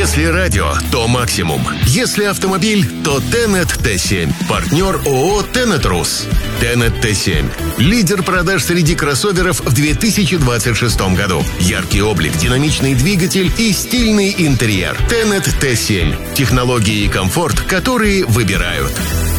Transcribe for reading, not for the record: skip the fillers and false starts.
Если радио, то максимум. Если автомобиль, то Tennet T7. Партнер ООО Tennet Rus. Tennet T7. Лидер продаж среди кроссоверов в 2026 году. Яркий облик, динамичный двигатель и стильный интерьер. Tennet T7. Технологии и комфорт, которые выбирают.